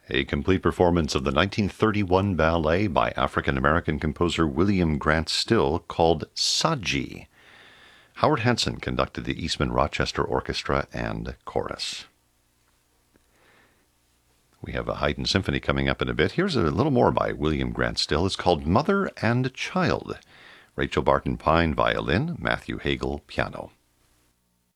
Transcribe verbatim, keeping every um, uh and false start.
A complete performance of the nineteen thirty-one ballet by African-American composer William Grant Still called Saji. Howard Hanson conducted the Eastman Rochester Orchestra and Chorus. We have a Haydn Symphony coming up in a bit. Here's a little more by William Grant Still. It's called Mother and Child. Rachel Barton Pine, violin, Matthew Hagel, piano.